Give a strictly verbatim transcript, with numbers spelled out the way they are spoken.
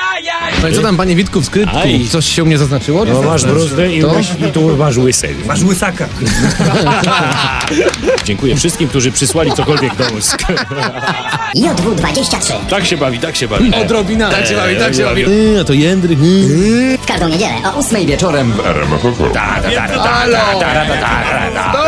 No i co tam, panie Witku, w skrytku? Aj. Coś się u mnie zaznaczyło? No masz bruzdę i, To? masz, i tu masz łysek. Masz łysaka. Dziękuję wszystkim, którzy przysłali cokolwiek do ust. J W dwadzieścia trzy. Tak się bawi, tak się bawi. Odrobina. Tak się bawi, tak się bawi. Eee, Yy, a to Jędryk. Yy. W każdą niedzielę o ósmej wieczorem. Ta, ta, ta, ta, ta, ta, ta, ta, ta, ta, ta, ta.